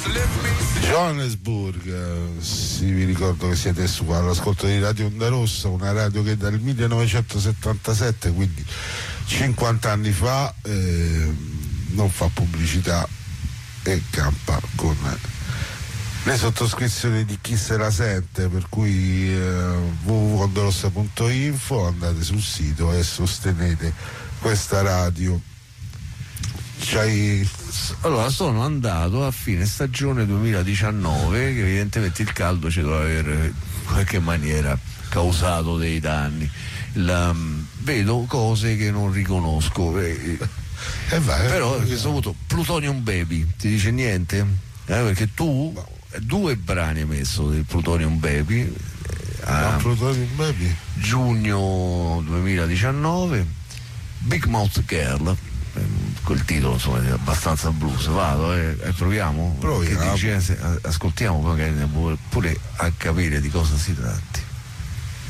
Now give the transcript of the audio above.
Johannesburg, sì, vi ricordo che siete su all'ascolto di Radio Onda Rossa, una radio che dal 1977, quindi 50 anni fa, non fa pubblicità e campa con le sottoscrizioni di chi se la sente, per cui www.ondorossa.info, andate sul sito e sostenete questa radio. Allora, sono andato a fine stagione 2019, che evidentemente il caldo ci deve aver in qualche maniera causato dei danni. Vedo cose che non riconosco, però a questo punto Plutonium Baby ti dice niente? Perché tu due brani hai messo del Plutonium Baby Plutonium Baby giugno 2019, Big Mouth Girl, quel titolo insomma è abbastanza blues. Vado proviamo. Che dice, ascoltiamo pure a capire di cosa si tratta.